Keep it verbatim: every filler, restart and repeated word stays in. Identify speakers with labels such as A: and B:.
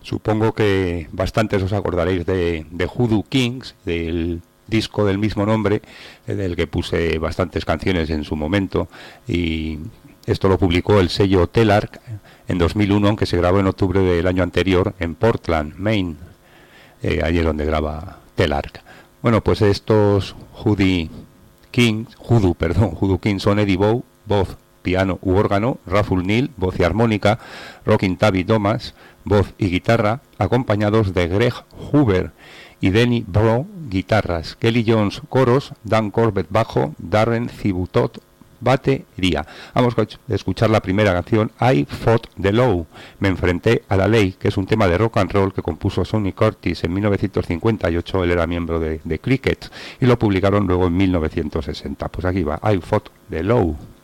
A: Supongo que bastantes os acordaréis de, de Voodoo Kings, del disco del mismo nombre, eh, del que puse bastantes canciones en su momento, y esto lo publicó el sello Telarc en dos mil uno, aunque se grabó en octubre del año anterior en Portland, Maine. Eh, allí es donde graba Telarc. Bueno, pues estos Voodoo Kings, Voodoo, perdón, Voodoo Kings son Eddie Bow, voz, piano u órgano, Rafful Neal, voz y armónica, Rockin' Tabby Thomas, voz y guitarra, acompañados de Greg Hoover y Denny Bro, guitarras, Kelly Jones, coros, Dan Corbett, bajo, Darren Cibutot, batería. Vamos a escuchar la primera canción, I Fought the Law, me enfrenté a la ley, que es un tema de rock and roll que compuso Sonny Curtis en mil novecientos cincuenta y ocho, él era miembro de, de Cricket, y lo publicaron luego en mil novecientos sesenta. Pues aquí va, I Fought the Law.